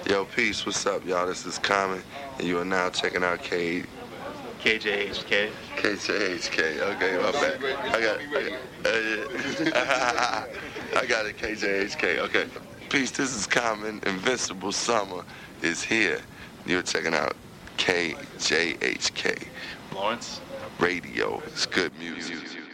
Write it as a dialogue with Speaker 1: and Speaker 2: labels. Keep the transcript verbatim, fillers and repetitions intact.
Speaker 1: Yo, peace. What's up, y'all? This is Common, and you are now checking out K.
Speaker 2: K J H K.
Speaker 1: K J H K. Okay, my bad. I got it. Uh, yeah. I got it. K J H K. Okay. Peace. This is Common. Invincible Summer is here. You're checking out K J H K.
Speaker 2: Lawrence.
Speaker 1: Radio. It's good music.